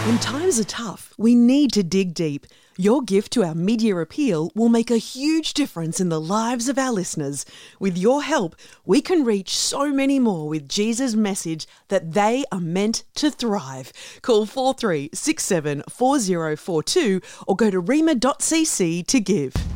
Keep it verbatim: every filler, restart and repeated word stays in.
When times are tough, we need to dig deep. Your gift to our media appeal will make a huge difference in the lives of our listeners. With your help, we can reach so many more with Jesus' message that they are meant to thrive. Call four three six seven four zero four two or go to rema dot c c to give.